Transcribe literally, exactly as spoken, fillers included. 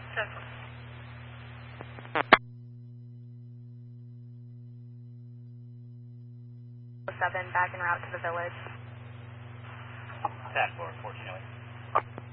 seven, back en route to the village. ten four, unfortunately.